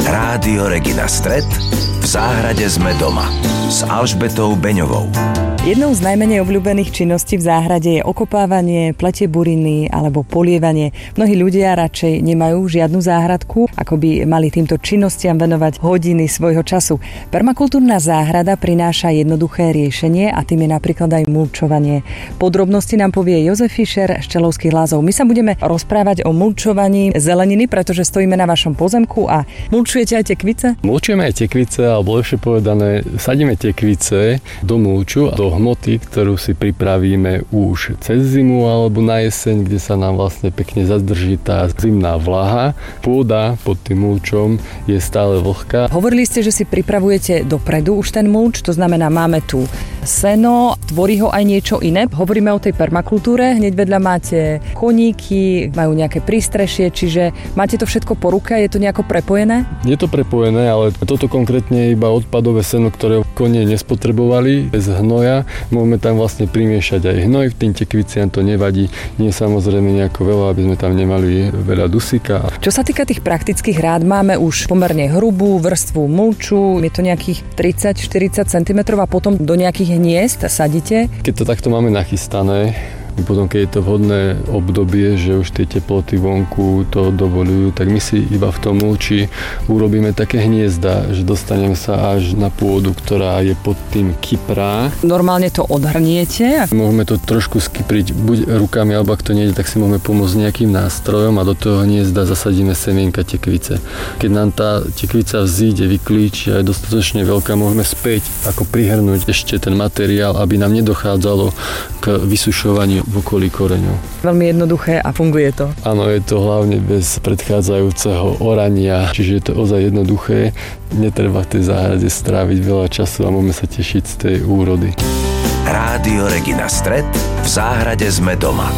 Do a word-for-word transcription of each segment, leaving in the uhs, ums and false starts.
Rádio Regina Stret, v záhrade sme doma s Alžbetou Beňovou. Jednou z najmenej obľúbených činností v záhrade je okopávanie, pletie buriny alebo polievanie. Mnohí ľudia radšej nemajú žiadnu záhradku, ako by mali týmto činnostiam venovať hodiny svojho času. Permakultúrna záhrada prináša jednoduché riešenie a tým je napríklad aj mulčovanie. Podrobnosti nám povie Jozef Fischer z Čelovských Lázov. My sa budeme rozprávať o mulčovaní zeleniny, pretože stojíme na vašom pozemku a mulčujete aj tekvice? Mulčujeme aj tekvice, alebo lepšie povedané, sadíme tekvice do mulču a do hmoty, ktorú si pripravíme už cez zimu alebo na jeseň, kde sa nám vlastne pekne zadrží tá zimná vlaha. Pôda pod tým mulčom je stále vlhká. Hovorili ste, že si pripravujete dopredu už ten mulč, to znamená, máme tu seno, tvorí ho aj niečo iné. Hovoríme o tej permakultúre, hneď vedľa máte koníky, majú nejaké prístrešie, čiže máte to všetko po ruke, je to nejako prepojené? Je to prepojené, ale toto konkrétne je iba odpadové seno, ktoré konie nespotrebovali bez hnoja. Môžeme tam vlastne primiešať aj hnoj, v tým tekviciam to nevadí. Nie samozrejme nejako veľa, aby sme tam nemali veľa dusíka. Čo sa týka tých praktických rád, máme už pomerne hrubú vrstvu mulču, je to nejakých tridsať až štyridsať centimetrov a potom do nejakých hniezd sadíte. Keď to takto máme nachystané, potom keď je to vhodné obdobie, že už tie teploty vonku to dovolujú, tak my si iba v tom mulči urobíme také hniezda, že dostaneme sa až na pôdu, ktorá je pod tým kyprá. Normálne to odhrniete? Môžeme to trošku skypriť buď rukami, alebo ak to nejde, tak si môžeme pomôcť nejakým nástrojom a do toho hniezda zasadíme semienka tekvice. Keď nám tá tekvica vzíde, vyklíči a je dostatočne veľká, môžeme späť ako prihrnúť ešte ten materiál, aby nám nedochádzalo k vysušovaniu v okolí koreňov. Veľmi jednoduché a funguje to. Áno, je to hlavne bez predchádzajúceho orania, čiže je to ozaj jednoduché. Netreba v tej záhrade stráviť veľa času a môžeme sa tešiť z tej úrody. Rádio Regina Stret, v záhrade sme doma.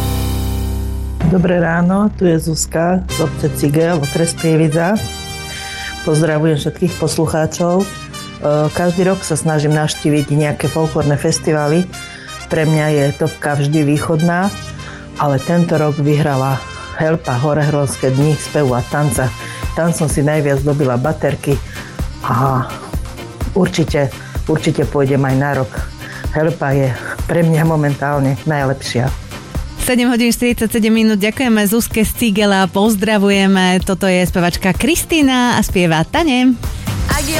Dobré ráno, tu je Zuzka z obce Cigel, okres Prievidza. Pozdravujem všetkých poslucháčov. Každý rok sa snažím navštíviť nejaké folklórne festivaly. Pre mňa je topka vždy východná, ale tento rok vyhrala Helpa Horehronské dni spevu a tanca. Tam som si najviac dobila baterky a určite, určite pôjdem aj na rok. Helpa je pre mňa momentálne najlepšia. sedem hodín štyridsaťsedem minút, ďakujeme Zuzke z Cigela, pozdravujeme. Toto je spevačka Kristína a spieva Tanem. Ak je